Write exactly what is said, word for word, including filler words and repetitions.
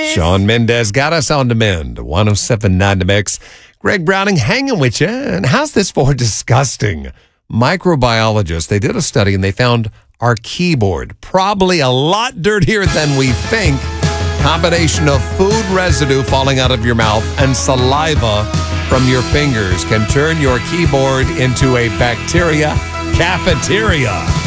Shawn Mendes got us on demand. one oh seven point nine The Mix. Greg Browning hanging with you. And how's this for disgusting? Microbiologists, they did a study and they found our keyboard probably a lot dirtier than we think. Combination of food residue falling out of your mouth and saliva from your fingers can turn your keyboard into a bacteria cafeteria.